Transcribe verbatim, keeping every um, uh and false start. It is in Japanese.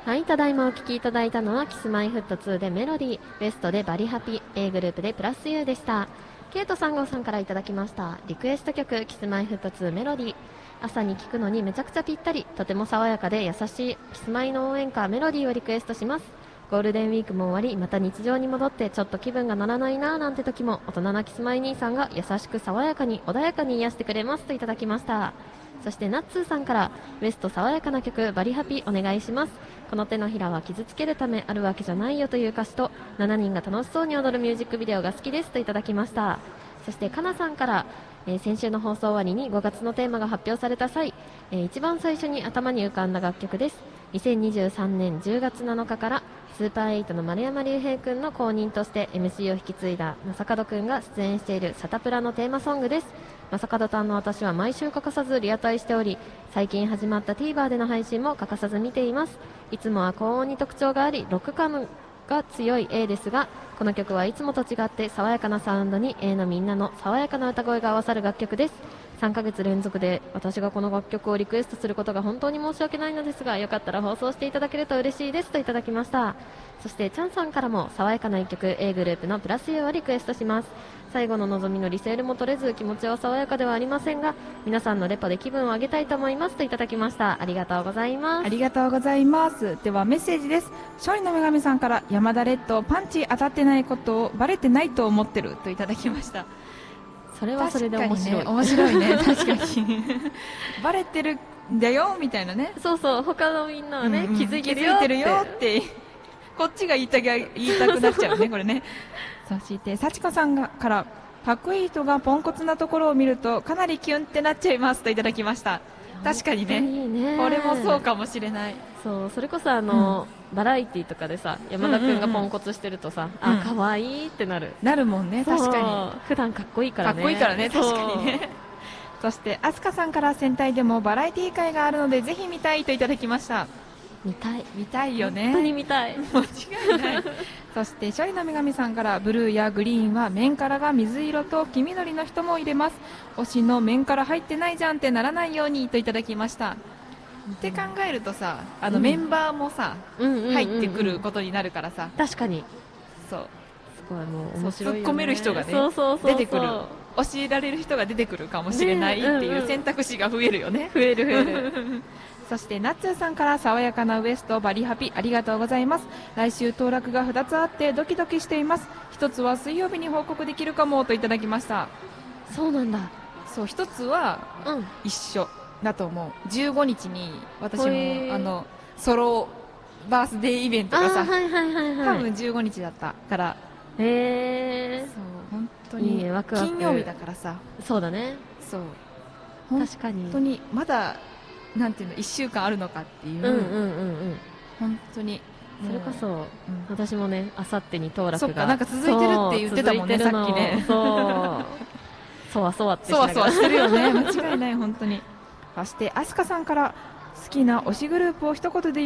はい、ただいまお聴きいただいたのはキスマイフットツーでメロディー、ベストでバリハピ、 A グループでプラス U でした。ケイトさん号さんからいただきましたリクエスト曲、キスマイフットツーメロディー。朝に聴くのにめちゃくちゃぴったり、とても爽やかで優しいキスマイの応援歌メロディーをリクエストします。ゴールデンウィークも終わり、また日常に戻ってちょっと気分が乗らないなーなんて時も、大人なキスマイ兄さんが優しく爽やかに穏やかに癒してくれますといただきました。そしてナッツーさんから、ベスト爽やかな曲バリハピお願いします。この手のひらは傷つけるためあるわけじゃないよという歌詞と、しちにんが楽しそうに踊るミュージックビデオが好きですといただきました。そしてかなさんから、えー、先週の放送終わりにごがつのテーマが発表された際、えー、一番最初に頭に浮かんだ楽曲です。にせんにじゅうさんねんじゅうがつなのかからスーパーエイトの丸山隆平君の後任として エムシー を引き継いだ正門君が出演しているサタプラのテーマソングです。正門さんの私は毎週欠かさずリアタイしており、最近始まった TVer での配信も欠かさず見ています。いつもは高音に特徴がありロック感が強い A ですが、この曲はいつもと違って爽やかなサウンドに A のみんなの爽やかな歌声が合わさる楽曲です。さんかげつ連続で私がこの楽曲をリクエストすることが本当に申し訳ないのですが、よかったら放送していただけると嬉しいですといただきました。そしてチャンさんからも爽やかないっきょく A グループのプラス U をリクエストします。最後の望みのリセールも取れず気持ちは爽やかではありませんが、皆さんのレポで気分を上げたいと思いますといただきました。ありがとうございます。 ありがとうございます。ではメッセージです。勝利の女神さんから、山田レッドパンチ当たってないことをバレてないと思ってるといただきました。 それはそれで面白い、 ね、面白いね確かにバレてるんだよみたいなね。 そうそう、他のみんなはね、うんうん、気づいてるよって、 気づいてるよってこっちが言いた言いたくなっちゃうねこれね。そして幸子さんがから、かっこいい人がポンコツなところを見るとかなりキュンってなっちゃいますといただきました。確かに ね, いいね、これもそうかもしれない。 そう、それこそあの、うん、バラエティとかでさ、山田君がポンコツしてるとさ、うんうんうん、あ、可愛いってなるなるもんね。確かに普段かっこいいからね。 かっこいいからね、確かにね。そしてアスカさんから、戦隊でもバラエティ会があるのでぜひ見たいといただきました。 見たい見たいよね。 本当に見たい、 間違いないそして勝利の女神さんから、ブルーやグリーンは面からが水色と黄緑の人も入れます。推しの面から入ってないじゃんってならないようにといただきました。って考えるとさ、あのメンバーもさ、うん、入ってくることになるからさ、 確かにそう、 すごいもう面白いよね。 突っ込める人がね、 そうそうそうそう、 出てくる、教えられる人が出てくるかもしれないっていう選択肢が増えるよね。 ね、うんうん、増える増えるそしてナッツーさんから、爽やかなウエストバリハピありがとうございます。来週当落がふたつあってドキドキしています。一つは水曜日に報告できるかもといただきました。 そうなんだ。 そう、一つは一緒だと思う。じゅうごにちに私もあのソロバースデーイベントがさ、 はいはいはいはい、 多分じゅうごにちだったから、 へー、 そう、本当にいいね、ワクワク。 金曜日だからさ。 そうだね、 そう、 確かに本当にまだなんていうの、いっしゅうかんあるのかっていう、 うんうんうんうん、 本当にそれこそ、うん、私もね、あさってに当落が、 そっか、なんか続いてるって言ってたもんね、さっきね。 そうそわそわってしそわそわしてるよね間違いない本当に。そしてアスカさんから、好きな推しグループを一言で